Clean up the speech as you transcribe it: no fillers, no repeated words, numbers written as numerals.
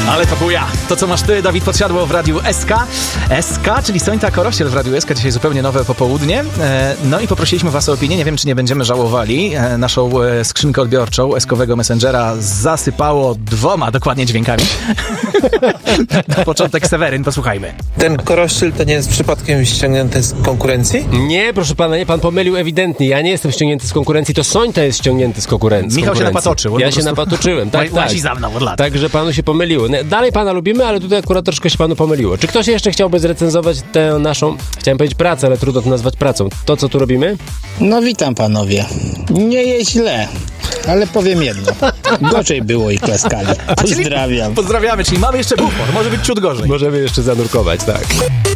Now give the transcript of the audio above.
Ale to buja. To, co masz ty, Dawid Podsiadło w Radiu SK. SK, czyli Sońta Korościel w Radiu SK. Dzisiaj zupełnie nowe popołudnie. No i poprosiliśmy was o opinię. Nie wiem, czy nie będziemy żałowali. Naszą skrzynkę odbiorczą S-kowego Messengera zasypało 2 dokładnie dźwiękami. Na początek Seweryn, posłuchajmy. Ten Korościel to nie jest przypadkiem ściągnięty z konkurencji? Nie, proszę pana, nie, pan pomylił ewidentnie. Ja nie jestem ściągnięty z konkurencji, to Sońta jest ściągnięty z konkurencji. Michał się napatoczył. Ja się napatoczyłem, tak. Łazi za mną od lat. Także panu się pomyliło. Dalej pana lubimy, ale tutaj akurat troszkę się panu pomyliło. Czy ktoś jeszcze chciałby zrecenzować tę naszą, chciałem powiedzieć pracę, ale trudno to nazwać pracą. To, co tu robimy? No witam panowie. Nie jest źle, ale powiem jedno. Gorzej było i klaskali. Pozdrawiam. Pozdrawiamy, czyli mamy jeszcze bufor. Może być ciut gorzej. Możemy jeszcze zanurkować, tak.